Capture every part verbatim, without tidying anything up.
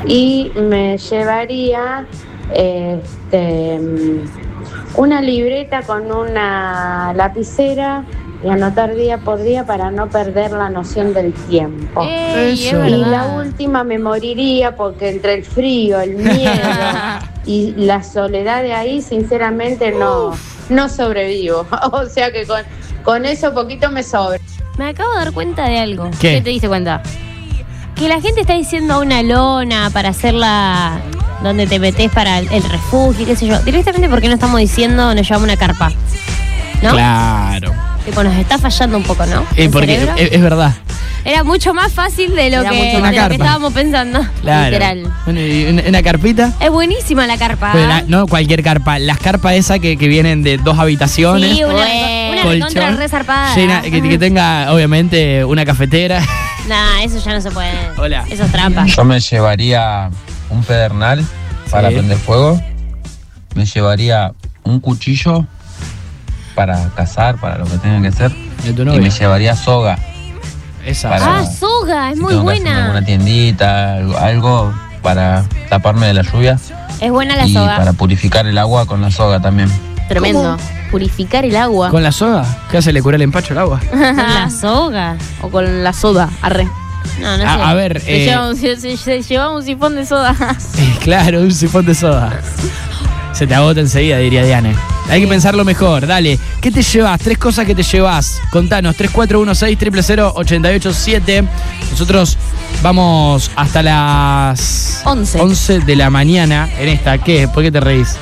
y me llevaría este, una libreta con una lapicera y anotar día por día para no perder la noción del tiempo. Ey, y la última me moriría porque entre el frío, el miedo y la soledad de ahí, sinceramente no, no sobrevivo. O sea que con, con eso poquito me sobra. Me acabo de dar cuenta de algo. ¿Qué? ¿Qué te diste cuenta? Que la gente está diciendo una lona para hacerla donde te metes para el, el refugio, qué sé yo. Directamente porque no estamos diciendo nos llevamos una carpa, ¿no? Claro. Tipo, nos está fallando un poco, ¿no? Eh, ¿El porque cerebro? es, es verdad. Era mucho más fácil de lo, Era que, mucho de más lo que carpa. estábamos pensando. Claro. Literal. Bueno, y una, una carpita. Es buenísima la carpa. Pero la- no cualquier carpa, las carpas esas que, que vienen de dos habitaciones. Sí, una, Bueno. una Colchón, recontra re zarpada. llena- que, que tenga obviamente una cafetera. Nah, eso ya no se puede. Hola. Eso es trampa. Yo me llevaría un pedernal para Sí. prender fuego. Me llevaría un cuchillo para cazar, para lo que tenga que hacer. De tu Y novia. me llevaría soga. Esa. para- Ah, soga, es si muy tengo que hacerme buena. alguna tiendita, algo, algo para taparme de la lluvia. Es buena la Y soga. para purificar el agua con la soga también. Tremendo. Purificar el agua. ¿Con la soga? ¿Qué hace? ¿Le cura el empacho al agua? ¿Con la soga? O con la soda, arre. No, no sé. A, a ver, Se, eh, lleva un, se, se- se lleva un sifón de soda. eh, claro, un sifón de soda. Se te agota enseguida, diría Diane. Hay que pensarlo mejor, dale. ¿Qué te llevas? Tres cosas que te llevas. Contanos, tres cuatro uno seis, cero cero cero, ocho ocho siete. Nosotros vamos hasta las Once. once de la mañana en esta. ¿Qué? ¿Por qué te reís?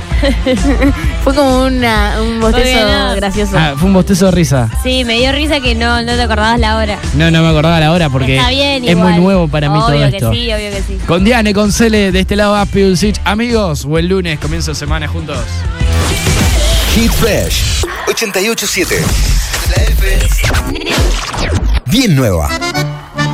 Fue como una, un bostezo Porque no. gracioso. Ah, fue un bostezo de risa. Sí, me dio risa que no, no te acordabas la hora. No, no me acordaba la hora porque Está bien, es igual. muy nuevo para mí obvio todo esto. Obvio que sí, obvio que sí. Con Diane, con Cele, de este lado Aspi Dulcich. Amigos, buen lunes, comienzo de semana juntos. Hit Fresh ochenta y ocho siete. La F bien nueva.